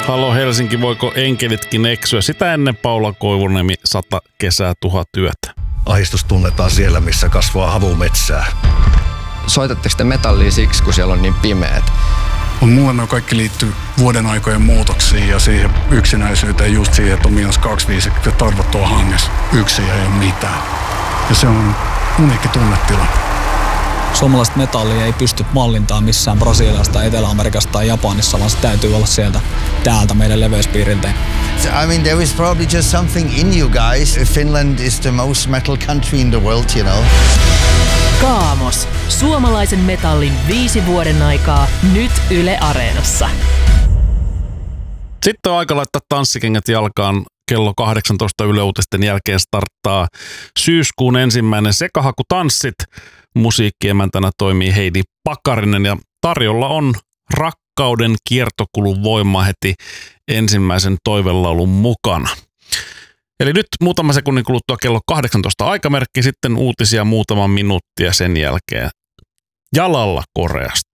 Halo Helsinki, voiko enkelitkin eksyä? Sitä ennen Paula Koivuniemi, 100 kesää, 1000 yötä. Ahdistus tunnetaan siellä, missä kasvaa havumetsää. Soitatteko te metallia siksi, kun siellä on niin pimeät? Mulle ne kaikki liittyy vuoden aikojen muutoksiin ja siihen yksinäisyyteen, just siihen, että on -25 ja tarvot tuo hanges. Yksin ei ole mitään. Ja se on uniikki tunnetila. Suomalaista metallia ei pysty mallintaan missään Brasiliasta, Etelä-Amerikasta tai Japanissa, vaan se täytyy olla täältä meidän leveyspiiriltä. I mean, there is probably just something in you guys. Finland is the most metal country in the world, you know. Kaamos. Suomalaisen metallin 5 vuoden aikaa. Nyt Yle Areenassa. Sitten on aika laittaa tanssikengät jalkaan. Kello 18 Yle Uutisten jälkeen starttaa syyskuun ensimmäinen Sekahaku-tanssit. Musiikkiemäntänä toimii Heidi Pakarinen ja tarjolla on rakkauden kiertokulun voima heti ensimmäisen toivelaulun mukana. Eli nyt muutama sekunnin kuluttua kello 18 aikamerkki, sitten uutisia muutama minuuttia sen jälkeen. Jalalla Koreasta.